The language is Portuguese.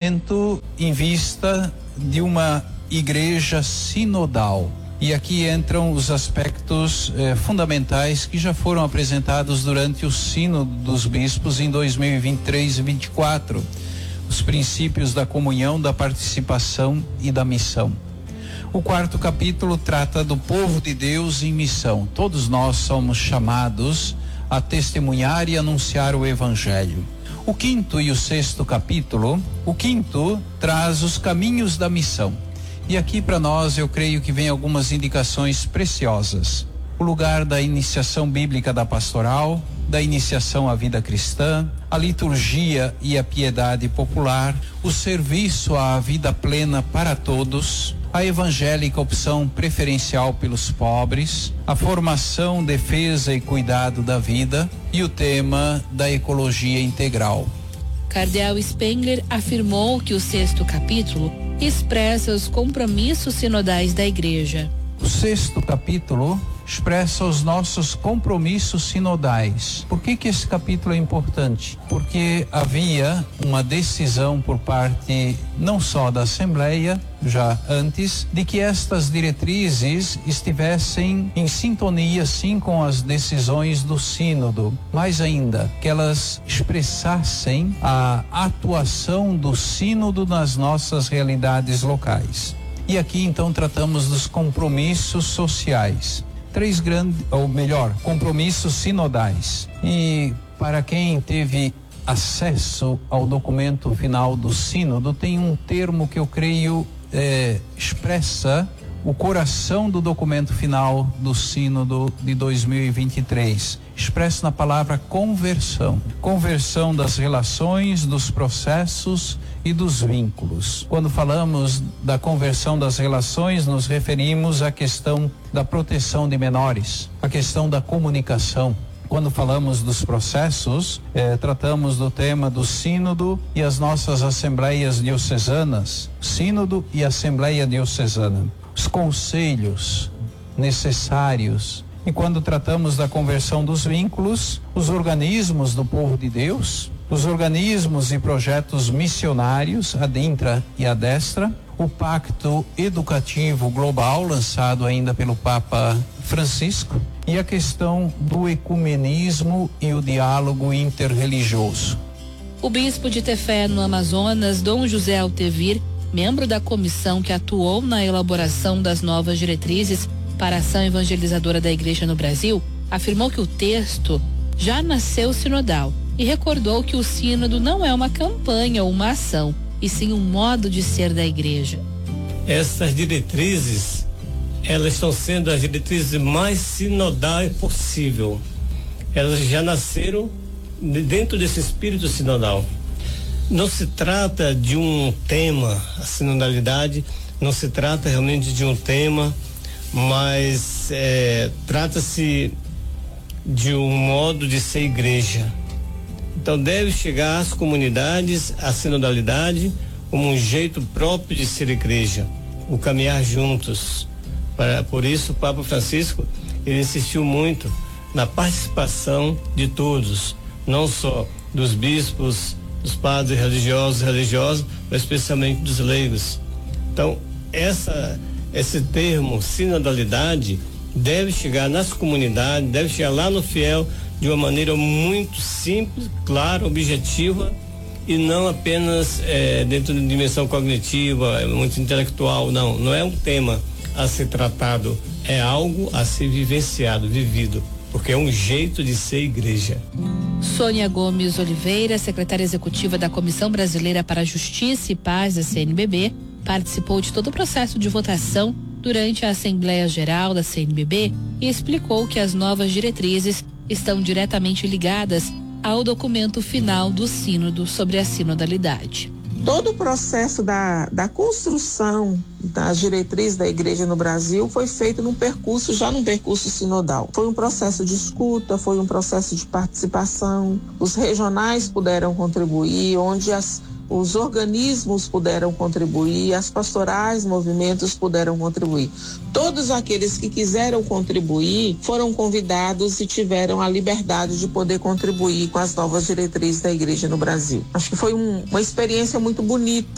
documento em vista de uma igreja sinodal. E aqui entram os aspectos fundamentais que já foram apresentados durante o Sínodo dos Bispos em 2023 e 2024. Os princípios da comunhão, da participação e da missão. O quarto capítulo trata do povo de Deus em missão. Todos nós somos chamados a testemunhar e anunciar o Evangelho. O quinto e o sexto capítulo, o quinto traz os caminhos da missão. E aqui para nós eu creio que vem algumas indicações preciosas. O lugar da iniciação bíblica da pastoral, da iniciação à vida cristã, a liturgia e a piedade popular, o serviço à vida plena para todos, a evangélica opção preferencial pelos pobres, a formação, defesa e cuidado da vida e o tema da ecologia integral. Cardeal Spengler afirmou que o sexto capítulo expressa os compromissos sinodais da Igreja. O sexto capítulo expressa os nossos compromissos sinodais. Por que esse capítulo é importante? Porque havia uma decisão por parte não só da Assembleia, já antes, de que estas diretrizes estivessem em sintonia sim com as decisões do Sínodo, mais ainda, que elas expressassem a atuação do Sínodo nas nossas realidades locais. E aqui então tratamos dos compromissos sociais. Compromissos sinodais. E para quem teve acesso ao documento final do Sínodo, tem um termo que eu creio expressa o coração do documento final do Sínodo de 2023. Expresso na palavra conversão. Conversão das relações, dos processos e dos vínculos. Quando falamos da conversão das relações, nos referimos à questão da proteção de menores, à questão da comunicação. Quando falamos dos processos, tratamos do tema do Sínodo e as nossas assembleias diocesanas, Sínodo e Assembleia Diocesana, os conselhos necessários. E quando tratamos da conversão dos vínculos, os organismos do povo de Deus, os organismos e projetos missionários, a Dintra e a Destra, o Pacto Educativo Global, lançado ainda pelo Papa Francisco, e a questão do ecumenismo e o diálogo interreligioso. O bispo de Tefé, no Amazonas, Dom José Altevir, membro da comissão que atuou na elaboração das novas diretrizes para a ação evangelizadora da Igreja no Brasil, afirmou que o texto já nasceu sinodal e recordou que o sínodo não é uma campanha ou uma ação, e sim um modo de ser da Igreja. Essas diretrizes, elas estão sendo as diretrizes mais sinodais possível. Elas já nasceram dentro desse espírito sinodal. Não se trata de um tema, a sinodalidade, não se trata realmente de um tema, mas trata-se de um modo de ser igreja. Então deve chegar às comunidades a sinodalidade como um jeito próprio de ser igreja, o caminhar juntos. Por isso o Papa Francisco, ele insistiu muito na participação de todos, não só dos bispos, dos padres religiosos, mas especialmente dos leigos. Então esse termo sinodalidade deve chegar nas comunidades, deve chegar lá no fiel de uma maneira muito simples, clara, objetiva, e não apenas dentro de dimensão cognitiva, muito intelectual. Não é um tema a ser tratado, é algo a ser vivenciado, vivido, porque é um jeito de ser igreja. Sônia Gomes Oliveira, secretária executiva da Comissão Brasileira para a Justiça e Paz da CNBB, participou de todo o processo de votação durante a Assembleia Geral da CNBB e explicou que as novas diretrizes estão diretamente ligadas ao documento final do Sínodo sobre a sinodalidade. Todo o processo da construção das diretrizes da Igreja no Brasil foi feito num percurso sinodal. Foi um processo de escuta, foi um processo de participação. Os regionais puderam contribuir, onde os organismos puderam contribuir, as pastorais, movimentos puderam contribuir. Todos aqueles que quiseram contribuir foram convidados e tiveram a liberdade de poder contribuir com as novas diretrizes da Igreja no Brasil. Acho que foi uma experiência muito bonita.